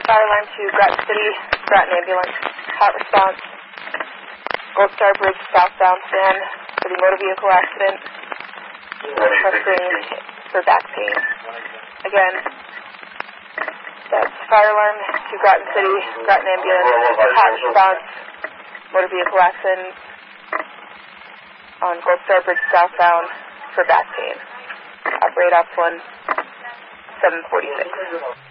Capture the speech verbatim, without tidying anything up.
Fire alarm to Groton City, Groton ambulance, hot response. Gold Star Bridge southbound fan for the motor vehicle accident, requesting for back pain. Again, that's fire alarm to Groton City, Groton ambulance, hot response, motor vehicle accident on Gold Star Bridge southbound for back pain. Operate ops one, seven forty-six.